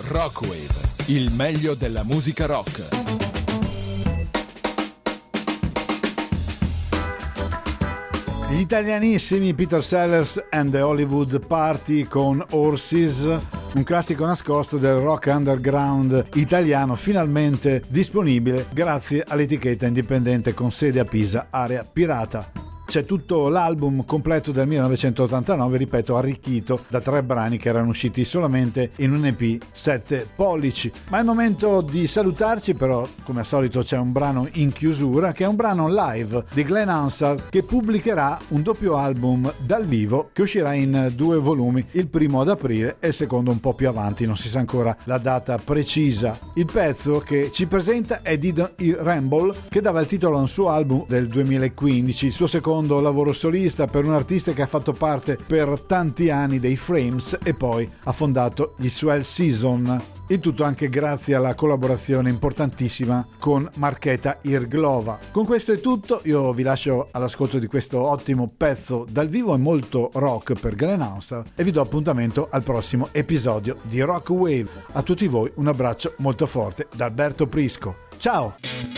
Rockwave, il meglio della musica rock. Gli italianissimi Peter Sellers and the Hollywood Party con Horses, un classico nascosto del rock underground italiano, finalmente disponibile grazie all'etichetta indipendente con sede a Pisa, Area Pirata. C'è tutto l'album completo del 1989, ripeto, arricchito da 3 brani che erano usciti solamente in un EP 7 pollici. Ma è il momento di salutarci, però come al solito c'è un brano in chiusura, che è un brano live di Glenn Hansard, che pubblicherà un doppio album dal vivo che uscirà in 2 volumi, il primo ad aprile e il secondo un po' più avanti, non si sa ancora la data precisa. Il pezzo che ci presenta è Didn't He Ramble, che dava il titolo a un suo album del 2015, il suo secondo lavoro solista per un artista che ha fatto parte per tanti anni dei Frames e poi ha fondato gli Swell Season. Il tutto anche grazie alla collaborazione importantissima con Markéta Irglova. Con questo è tutto, io vi lascio all'ascolto di questo ottimo pezzo dal vivo e molto rock per Glenn Hansard e vi do appuntamento al prossimo episodio di Rock Wave. A tutti voi un abbraccio molto forte da Alberto Prisco. Ciao!